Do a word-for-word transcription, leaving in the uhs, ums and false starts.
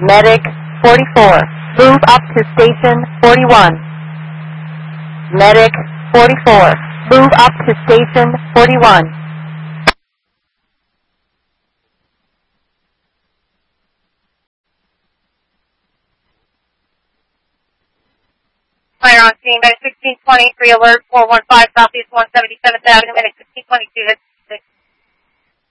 Medic forty-four, move up to station forty-one. Medic forty-four, move up to station forty-one. Fire on scene, Medic sixteen twenty-three, alert four one five, Southeast one seventy-seventh Avenue, Medic sixteen twenty-two, hit